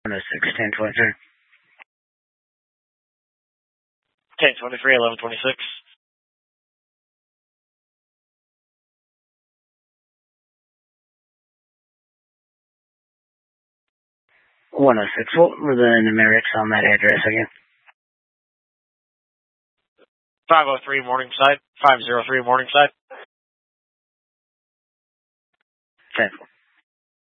106, 1023. 1023, 1126. 106. What were the numerics on that address again? 503 Morningside. 503 Morningside. 10.